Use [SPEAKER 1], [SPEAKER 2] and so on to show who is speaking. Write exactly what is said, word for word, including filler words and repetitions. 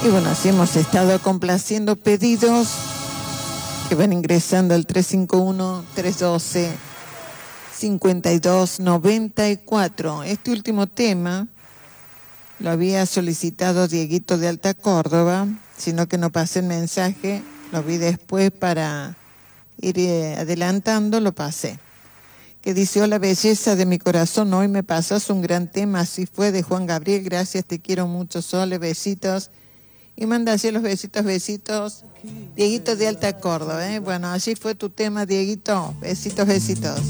[SPEAKER 1] Y bueno, así hemos estado complaciendo pedidos que van ingresando al tres cinco uno, tres uno dos, cinco dos nueve cuatro. Este último tema lo había solicitado Dieguito de Alta Córdoba, sino que no pasé el mensaje, lo vi después para ir eh, adelantando, lo pasé. Que dice: hola belleza de mi corazón, hoy me pasas un gran tema, así fue, de Juan Gabriel, gracias, te quiero mucho, Sole, besitos. Y manda así los besitos, besitos, Dieguito de Alta Córdoba, ¿eh? Bueno, así fue tu tema, Dieguito, besitos, besitos.